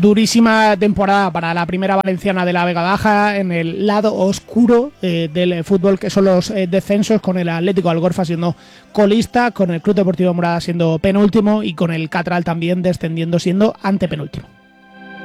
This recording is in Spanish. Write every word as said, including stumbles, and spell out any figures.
durísima temporada para la primera valenciana de la Vega Baja, en el lado oscuro eh, del fútbol, que son los eh, descensos, con el Atlético Algorfa siendo colista, con el Club Deportivo Morada siendo penúltimo y con el Catral también descendiendo siendo antepenúltimo.